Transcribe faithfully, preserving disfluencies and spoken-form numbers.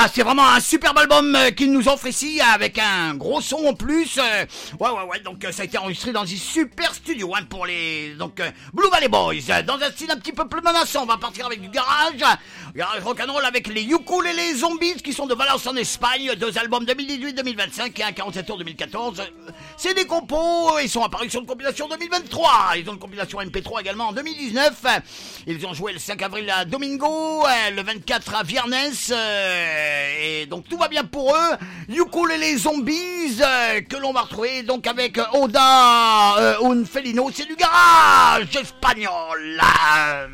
c'est vraiment un superbe album euh, qu'ils nous offrent ici, avec un gros son en plus. Euh, ouais, ouais, ouais, donc euh, ça a été enregistré dans un super studio hein, pour les donc euh, Blue Valley Boys. Dans un style un petit peu plus menaçant, on va partir avec du garage. Garage rock'n'roll avec les Ukulele Zombies qui sont de Valence en Espagne. Deux albums deux mille dix-huit deux mille vingt-cinq et un quarante-sept tours deux mille quatorze. C'est des compos, ils sont apparus sur une compilation deux mille vingt-trois. Ils ont une compilation M P trois également en deux mille dix-neuf. Ils ont joué le cinq avril à Domingo, le vingt-quatre à Viernes. Et donc tout va bien pour eux. Ukulele Zombies que l'on va retrouver donc avec Oda euh, un Felino. C'est du garage espagnol.